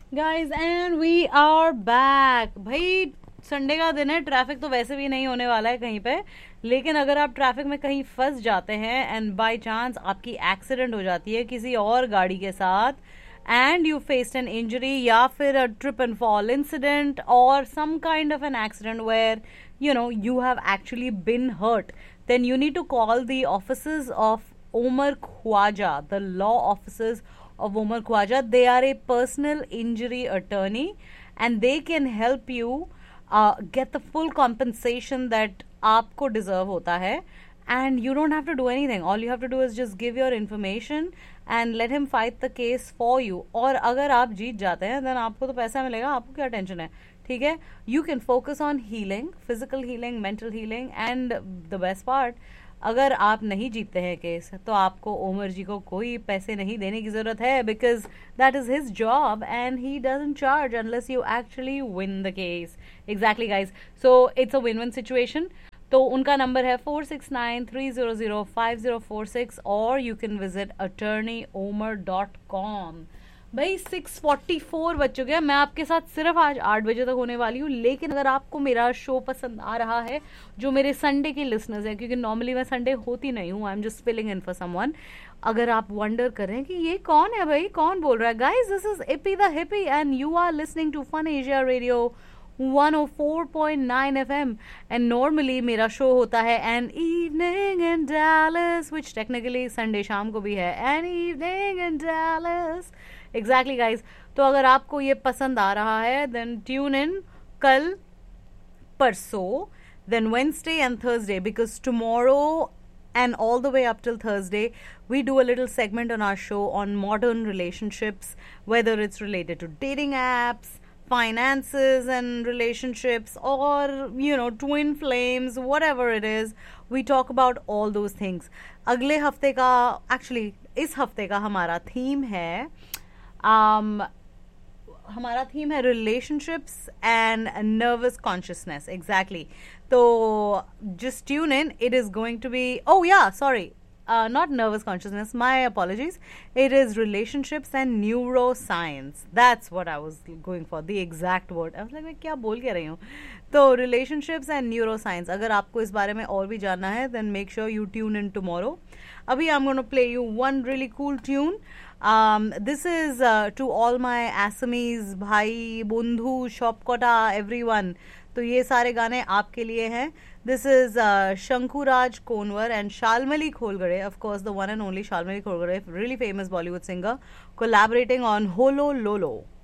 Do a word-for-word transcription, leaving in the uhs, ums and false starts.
Guys and we are back. भाई Sunday का दिन है, ट्रैफिक तो वैसे भी नहीं होने वाला है कहीं पे, लेकिन अगर आप ट्रैफिक में कहीं फंस जाते हैं एंड बाय चांस आपकी एक्सीडेंट हो जाती है किसी और गाड़ी के साथ and you faced an injury या फिर a trip and fall incident और some kind of an accident where you know you have actually been hurt, then you need to call the offices of Omar Khwaja, the law offices of Omar Khwaja. They are a personal injury attorney and they can help you uh, get the full compensation that आपको deserve होता है. And you don't have to do anything. All you have to do is just give your information and let him fight the case for you. और अगर आप जीत जाते हैं then आपको तो पैसा मिलेगा, आपको क्या टेंशन है, ठीक है. You can focus on healing, physical healing, mental healing and the best part, अगर आप नहीं जीतते हैं केस तो आपको ओमर जी को कोई पैसे नहीं देने की जरूरत है, because that is his job and he doesn't charge unless you actually win the case. Exactly guys, so it's a win win situation. तो उनका नंबर है four six nine three zero zero five zero four six और you can visit attorney Omar dot com. भाई six forty four बज चुके हैं. मैं आपके साथ सिर्फ आज आठ बजे तक होने वाली हूँ, लेकिन अगर आपको मेरा शो पसंद आ रहा है, जो मेरे संडे के लिसनर्स हैं, क्योंकि नॉर्मली मैं संडे होती नहीं हूँ, I am just filling in for someone. अगर आप वंडर कर रहे हैं कि ये कौन है भाई, कौन बोल रहा है, guys this is EP the hippie and you are listening to fun Asia radio one O four point nine F M. And normally मेरा शो होता है an evening in Dallas, which technically Sunday शाम को भी है, an evening in Dallas. Exactly guys. तो अगर आपको ये पसंद आ रहा है देन ट्यून इन कल, परसों, then Wednesday and Thursday, because tomorrow and all the way up till Thursday we do a little segment on our show on modern relationships, whether it's related to dating apps, finances and relationships, or you know twin flames, whatever it is, we talk about all those things. अगले हफ्ते का, actually इस हफ्ते का हमारा theme है um, हमारा theme है relationships and nervous consciousness. Exactly. तो just tune in, it is going to be, ओह या sorry, not nervous consciousness, my apologies, it is relationships and neuro science. That's what I was going for, the exact word. I was like मैं क्या बोल के रही हूँ. तो relationships and neuro science, अगर आपको इस बारे में और भी जानना है then make sure you tune in tomorrow. अभी I am gonna play you one really cool tune. Um, this is uh, to all my Assamese भाई बंधु शॉपकोटा everyone. तो ये सारे गाने आपके लिए हैं. This is uh, शंकुराज कोनवर and Shalmali Kholgade, of course the one and only Shalmali Kholgade, really famous Bollywood singer, collaborating on Holo Lolo.